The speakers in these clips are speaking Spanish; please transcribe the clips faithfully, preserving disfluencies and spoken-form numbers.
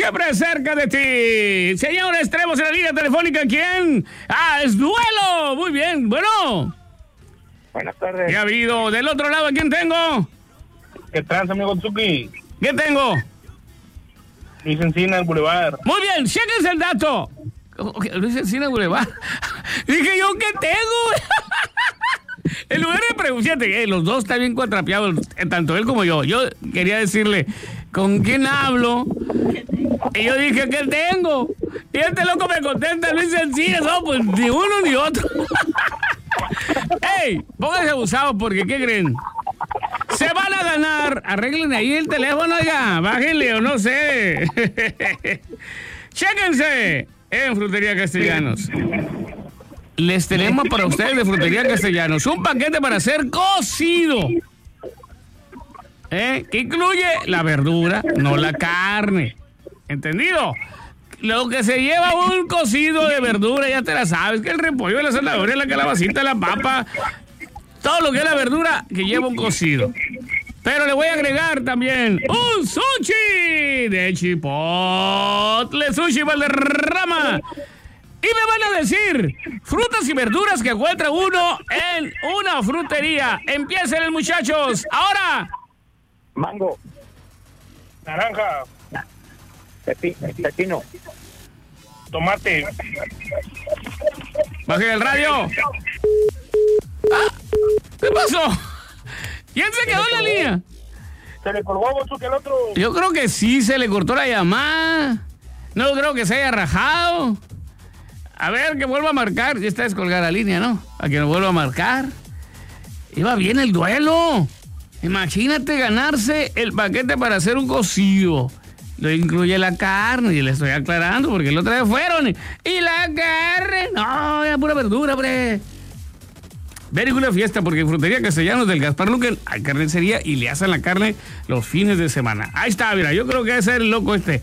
siempre cerca de ti. Señores, tenemos en la línea telefónica, ¿quién? Ah, es Duelo. Muy bien, bueno. Buenas tardes. ¿Qué ha habido? Del otro lado, ¿quién tengo? ¿Qué trans, amigo Tsuki? ¿Qué tengo? Luis Encina, el Boulevard. Muy bien, chéquense el dato. Okay, Luis Encina Boulevard. Dije yo, ¿qué tengo? En lugar de preguntarse, eh, los dos están bien cuatrapeados, eh, tanto él como yo. Yo quería decirle, ¿con quién hablo? Y yo dije, ¿qué tengo? Y este loco me contesta, Luis Encina. No, pues ni uno ni otro. ¡Ey! Pónganse abusados porque, ¿qué creen? Se van a ganar. Arreglen ahí el teléfono ya. Bájenle o no sé. Chéquense en Frutería Castellanos. Les tenemos para ustedes de Frutería Castellanos un paquete para hacer cocido. ¿Eh? Que incluye la verdura, no la carne. ¿Entendido? Lo que se lleva un cocido de verdura, ya te la sabes, que el repollo, la zanahoria, la calabacita, la papa, todo lo que es la verdura que lleva un cocido. Pero le voy a agregar también un sushi de chipotle, sushi Valderrama. Y me van a decir frutas y verduras que encuentra uno en una frutería. Empiecen, muchachos. Ahora. Mango. Naranja. Pepi, pepino. Tomate. Bajen el radio. Ah, ¿qué pasó? ¿Quién se quedó en la línea? ¿Se le colgó a que el otro? Yo creo que sí, se le cortó la llamada. No creo que se haya rajado. A ver, que vuelva a marcar. Ya está descolgada la línea, ¿no? A que nos vuelva a marcar. Iba bien el duelo. Imagínate ganarse el paquete para hacer un cocido. Lo incluye la carne, y le estoy aclarando porque la otra vez fueron. Y la carne, no, era pura verdura, hombre. Very good fiesta, porque en Frutería Castellanos del Gaspar Luque hay carnicería y le hacen la carne los fines de semana. Ahí está, mira, yo creo que debe ser el loco este.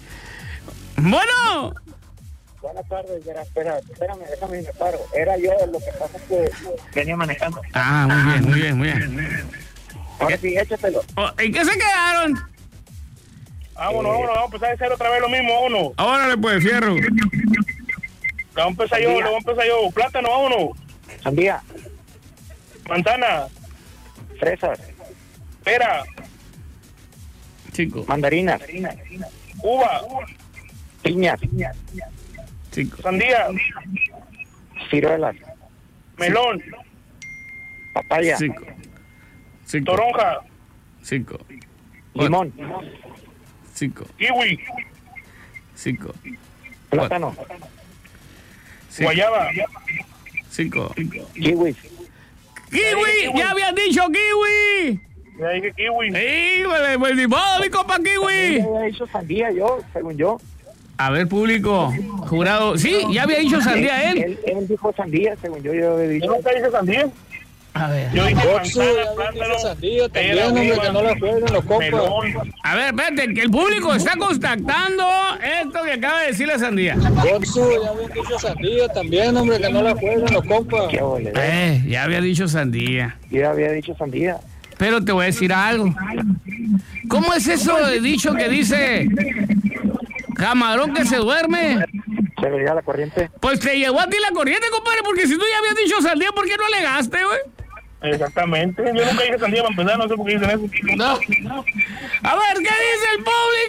Bueno. Buenas tardes, espera, espera, espérame, déjame me paro. Era yo, lo que pasa es que venía manejando. Ah, muy bien, muy bien, muy bien. Ahora sí, échatelo. ¿En qué se quedaron? Vámonos, vámonos, vamos a empezar a hacer otra vez lo mismo, vámonos. Ahora le puede, fierro. Le vamos a empezar yo, le vamos a empezar yo. Plátano, vámonos. Sandía. Manzana. Fresas. Pera. Chico. Mandarina. Uva. Piña. Chico. Sandía. Ciruelas. Melón. Papaya. Chico. Chico. Toronja. Chico. Limón. Chico. Kiwi. Chico. Plátano. Cinco. Guayaba. Cinco. Kiwi. ¡Kiwi! ¡Ya habían dicho kiwi! Ya dije kiwi. ¡Híjole! Pues ni modo, mi compa kiwi. Ya había dicho sandía yo, según yo. A ver, público, jurado. Sí, ya había dicho sandía él. Él, él dijo sandía, según yo, yo había dicho. ¿Yo nunca dije sandía? A ver. Yo dije manzana, plátano, sandía también, hombre, que no la jueguen los compas. A ver, espérate, que el público está constatando esto que acaba de decir la sandía. Gotsu, ya habían dicho sandía también, hombre, que no la jueguen los compas. Qué bolero. Eh, ya había dicho sandía. Yo ya había dicho sandía. Pero te voy a decir algo. ¿Cómo es eso de dicho que dice camarón que se duerme? ¿Se veía la corriente? Pues te llegó a ti la corriente, compadre, porque si tú ya habías dicho sandía, ¿por qué no alegaste, güey? Exactamente. Yo nunca dije sandía para empezar, no sé por qué dicen eso. No. A ver, ¿qué dice el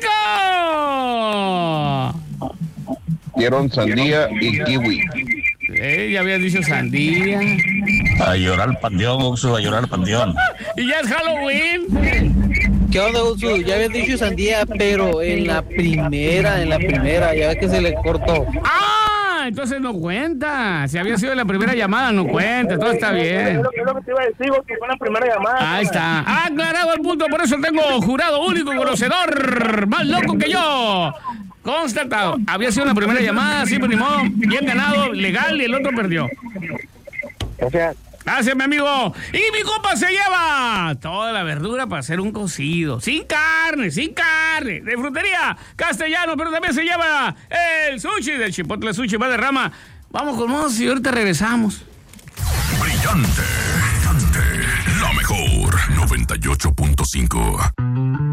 público? Dieron sandía y kiwi. Eh, ya habías dicho sandía. A llorar al panteón, Oxo, a llorar al panteón. Y ya es Halloween. ¿Qué onda, Gotsu? Ya habían dicho sandía, pero en la primera, en la primera, ya ves que se le cortó. ¡Ah! Entonces no cuenta. Si había sido la primera llamada, no cuenta. Todo está bien. Es lo que te iba a decir, que fue la primera llamada. Ahí está. Aclarado el punto. Por eso tengo jurado único, conocedor, más loco que yo. Constatado. Había sido la primera llamada, sí, pero ni modo. Bien ganado, legal, y el otro perdió. Gracias. Gracias, mi amigo. Y mi compa se lleva toda la verdura para hacer un cocido. Sin carne, sin carne. De Frutería Castellano, pero también se lleva el sushi del Chipotle Sushi Valderrama. Vamos con más y ahorita regresamos. Brillante, brillante, la mejor, noventa y ocho punto cinco.